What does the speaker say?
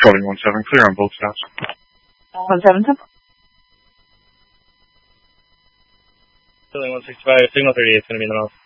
Calling 17, clear on both stops. 172. Building 165, signal 38 is going to be in the mouth.